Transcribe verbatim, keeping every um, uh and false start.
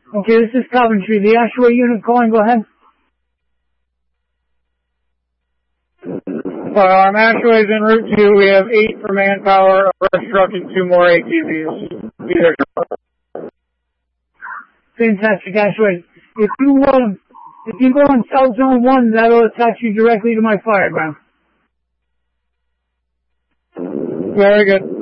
Okay, this is Coventry. The Ashway unit calling, go ahead. Um, Ashway's en route two. We have eight for manpower, a brush truck, and two more A T Vs. Either. Fantastic, Ashway. If you, uh, if you go in South Zone one, that'll attach you directly to my fireground. Very good.